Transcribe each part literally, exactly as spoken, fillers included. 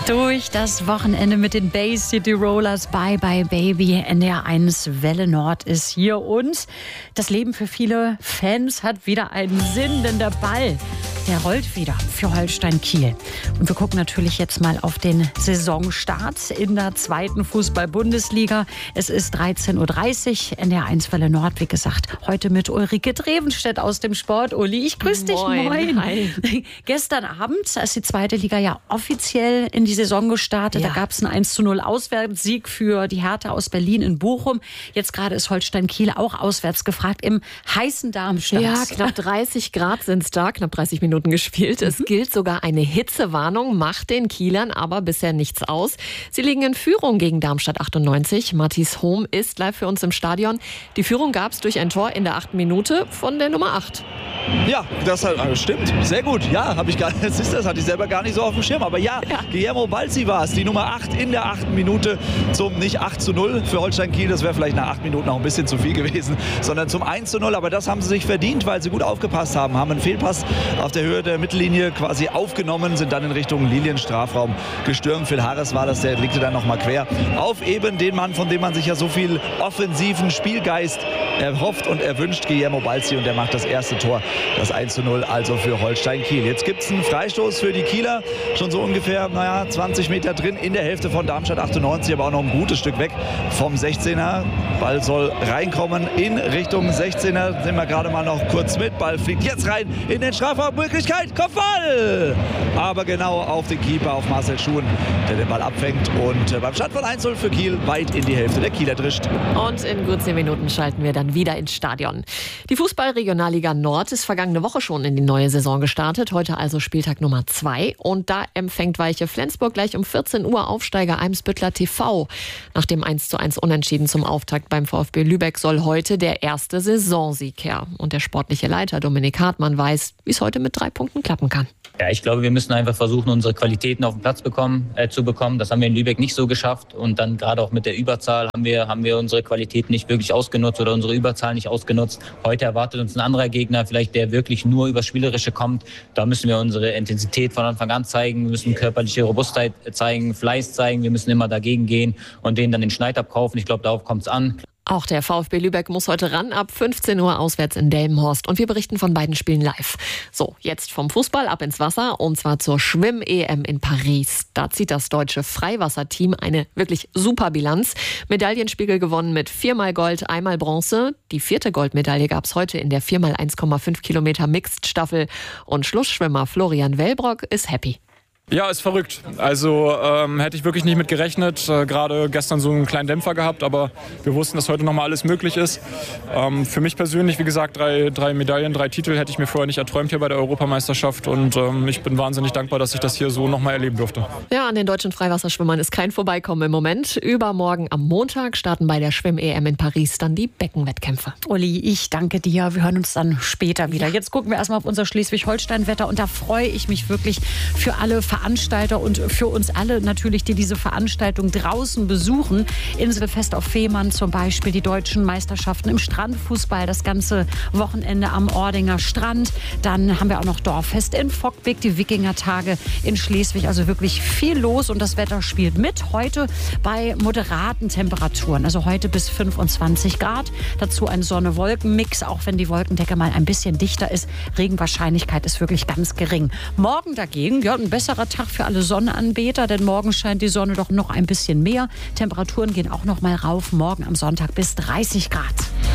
Durch das Wochenende mit den Bay City Rollers. Bye Bye Baby. N D R eins Welle Nord ist hier. Und das Leben für viele Fans hat wieder einen Sinn, denn der Ball, der rollt wieder für Holstein Kiel. Und wir gucken natürlich jetzt mal auf den Saisonstart in der zweiten Fußball-Bundesliga. Es ist dreizehn Uhr dreißig. N D R eins Welle Nord, wie gesagt, heute mit Ulrike Drevenstedt aus dem Sport. Uli, ich grüße dich. Moin. Moin. Hi. Gestern Abend ist die zweite Liga ja offiziell in die Saison gestartet. Ja. Da gab es einen eins zu null Auswärtssieg für die Hertha aus Berlin in Bochum. Jetzt gerade ist Holstein Kiel auch auswärts gefragt im heißen Darmstadt. Ja, knapp dreißig Grad sind es da, knapp dreißig Minuten gespielt. Es gilt sogar eine Hitzewarnung, macht den Kielern aber bisher nichts aus. Sie liegen in Führung gegen Darmstadt achtundneunzig. Matthias Hohm ist live für uns im Stadion. Die Führung gab es durch ein Tor in der achten Minute von der Nummer acht. Ja, das hat, stimmt. Sehr gut. Ja, habe ich gar das ist das hatte ich selber gar nicht so auf dem Schirm. Aber ja, Ja. Guillermo Balzi war es, die Nummer acht in der achten Minute zum nicht acht zu null für Holstein Kiel. Das wäre vielleicht nach acht Minuten auch ein bisschen zu viel gewesen, sondern zum eins zu null. Aber das haben sie sich verdient, weil sie gut aufgepasst haben. Haben einen Fehlpass auf der Höhe der Mittellinie quasi aufgenommen, sind dann in Richtung Linienstrafraum gestürmt. Phil Harris war das, der legte dann noch mal quer auf eben den Mann, von dem man sich ja so viel offensiven Spielgeist erhofft und erwünscht, Guillermo Balzi. Und der macht das erste Tor, das eins zu null, also für Holstein Kiel. Jetzt gibt es einen Freistoß für die Kieler, schon so ungefähr naja, zwanzig Meter drin in der Hälfte von Darmstadt achtundneunzig, aber auch noch ein gutes Stück weg vom sechzehner. Ball soll reinkommen in Richtung sechzehner. Sind wir gerade mal noch kurz mit. Ball fliegt jetzt rein in den Strafraum. Möglichkeit, Kopfball! Aber genau auf den Keeper, auf Marcel Schuhen, der den Ball abfängt und beim Stand von eins zu null für Kiel weit in die Hälfte der Kieler drischt. Und in gut zehn Minuten schalten wir dann wieder ins Stadion. Die Fußball-Regionalliga Nord ist vergangene Woche schon in die neue Saison gestartet. Heute also Spieltag Nummer zwei. Und da empfängt Weiche Flensburg gleich um vierzehn Uhr Aufsteiger Eimsbüttler T V. Nach dem eins zu eins Unentschieden zum Auftakt beim VfB Lübeck soll heute der erste Saisonsieg her. Und der sportliche Leiter Dominik Hartmann weiß, wie es heute mit drei Punkten klappen kann. Ja, ich glaube, wir müssen einfach versuchen, unsere Qualitäten auf den Platz bekommen, äh, zu bekommen. Das haben wir in Lübeck nicht so geschafft. Und dann gerade auch mit der Überzahl haben wir, haben wir unsere Qualitäten nicht wirklich ausgenutzt oder unsere Überzahl nicht ausgenutzt. Heute erwartet uns ein anderer Gegner, vielleicht der wirklich nur übers Spielerische kommt. Da müssen wir unsere Intensität von Anfang an zeigen. Wir müssen körperliche Robustheit zeigen, Fleiß zeigen. Wir müssen immer dagegen gehen und denen dann den Schneid abkaufen. Ich glaube, darauf kommt es an. Auch der VfB Lübeck muss heute ran, ab fünfzehn Uhr auswärts in Delmenhorst. Und wir berichten von beiden Spielen live. So, jetzt vom Fußball ab ins Wasser und zwar zur Schwimm-E M in Paris. Da zieht das deutsche Freiwasserteam eine wirklich super Bilanz. Medaillenspiegel gewonnen mit viermal Gold, einmal Bronze. Die vierte Goldmedaille gab es heute in der vier mal eins Komma fünf Kilometer Mixed-Staffel. Und Schlussschwimmer Florian Wellbrock ist happy. Ja, ist verrückt. Also ähm, hätte ich wirklich nicht mit gerechnet. Äh, Gerade gestern so einen kleinen Dämpfer gehabt, aber wir wussten, dass heute nochmal alles möglich ist. Ähm, für mich persönlich, wie gesagt, drei, drei Medaillen, drei Titel hätte ich mir vorher nicht erträumt hier bei der Europameisterschaft. Und ähm, ich bin wahnsinnig dankbar, dass ich das hier so nochmal erleben durfte. Ja, an den deutschen Freiwasserschwimmern ist kein Vorbeikommen im Moment. Übermorgen am Montag starten bei der Schwimm-E M in Paris dann die Beckenwettkämpfe. Uli, ich danke dir. Wir hören uns dann später wieder. Jetzt gucken wir erstmal auf unser Schleswig-Holstein-Wetter. Und da freue ich mich wirklich für alle Veranstalter und für uns alle natürlich, die diese Veranstaltung draußen besuchen. Inselfest auf Fehmarn zum Beispiel, die deutschen Meisterschaften im Strandfußball, das ganze Wochenende am Ordinger Strand. Dann haben wir auch noch Dorffest in Fockbeck, die Wikingertage in Schleswig. Also wirklich viel los und das Wetter spielt mit. Heute bei moderaten Temperaturen, also heute bis fünfundzwanzig Grad. Dazu ein Sonne-Wolken-Mix, auch wenn die Wolkendecke mal ein bisschen dichter ist. Regenwahrscheinlichkeit ist wirklich ganz gering. Morgen dagegen, ja, ein besserer Tag für alle Sonnenanbeter, denn morgen scheint die Sonne doch noch ein bisschen mehr. Temperaturen gehen auch noch mal rauf, morgen am Sonntag bis dreißig Grad.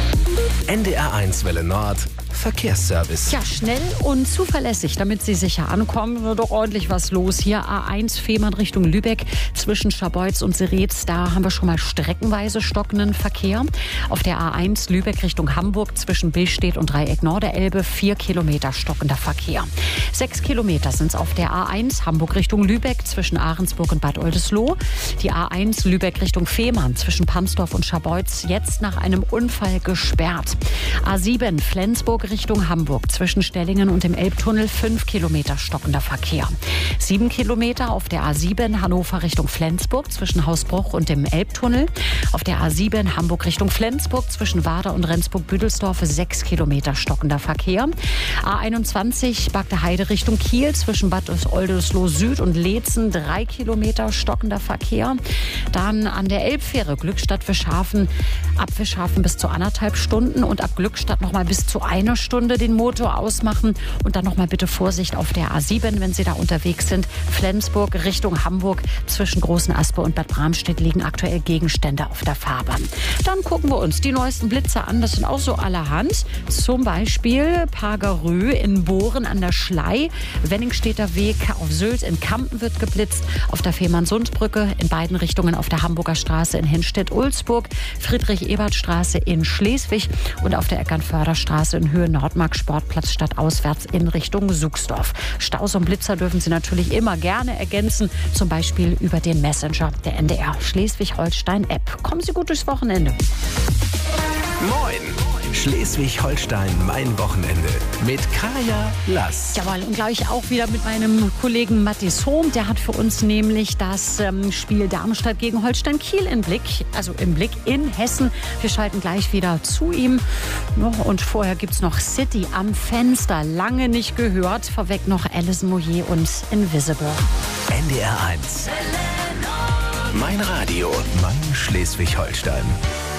N D R eins Welle Nord Verkehrsservice. Ja, schnell und zuverlässig, damit Sie sicher ankommen. Nur doch ordentlich was los. Hier A eins Fehmarn Richtung Lübeck zwischen Scharbeutz und Seretz. Da haben wir schon mal streckenweise stockenden Verkehr. Auf der A eins Lübeck Richtung Hamburg zwischen Billstedt und Dreieck Norderelbe vier Kilometer stockender Verkehr. Sechs Kilometer sind es auf der A eins Hamburg Richtung Lübeck zwischen Ahrensburg und Bad Oldesloe. Die A eins Lübeck Richtung Fehmarn zwischen Pamsdorf und Scharbeutz jetzt nach einem Unfall gesperrt. A sieben Flensburg Richtung Hamburg zwischen Stellingen und dem Elbtunnel fünf Kilometer stockender Verkehr. sieben Kilometer auf der A sieben Hannover Richtung Flensburg zwischen Hausbruch und dem Elbtunnel. Auf der A sieben Hamburg Richtung Flensburg zwischen Wader und Rendsburg-Büdelsdorf sechs Kilometer stockender Verkehr. A einundzwanzig Bagde-Heide Richtung Kiel zwischen Bad Oldesloe Süd und Leetzen drei Kilometer stockender Verkehr. Dann an der Elbfähre Glückstadt Fischhafen, ab Fischhafen bis zu anderthalb Stunden und ab Glückstadt noch mal bis zu einer Stunde den Motor ausmachen. Und dann noch mal bitte Vorsicht auf der A sieben, wenn Sie da unterwegs sind. Flensburg Richtung Hamburg zwischen Großen Aspe und Bad Bramstedt liegen aktuell Gegenstände auf der Fahrbahn. Dann gucken wir uns die neuesten Blitzer an. Das sind auch so allerhand. Zum Beispiel Pargerö in Bohren an der Schlei. Wenningstedter Weg auf Sylt in Kampen wird geblitzt. Auf der Fehmarnsundbrücke in beiden Richtungen auf der Hamburger Straße in Hinstedt-Ulzburg. Friedrich-Ebert-Straße in Schleswig und auf der Eckernförderstraße in Höhe Nordmark Sportplatz stadtauswärts in Richtung Suchsdorf. Staus und Blitzer dürfen Sie natürlich immer gerne ergänzen, zum Beispiel über den Messenger der N D R Schleswig-Holstein-App. Kommen Sie gut durchs Wochenende. Moin! Schleswig-Holstein, mein Wochenende. Mit Kaya Lass. Jawohl, und gleich auch wieder mit meinem Kollegen Mathis Hohm. Der hat für uns nämlich das ähm, Spiel Darmstadt gegen Holstein Kiel im Blick. Also im Blick in Hessen. Wir schalten gleich wieder zu ihm. Und vorher gibt es noch City am Fenster. Lange nicht gehört. Vorweg noch Alison Moyet und Invisible. N D R eins. Mein Radio, mein Schleswig-Holstein.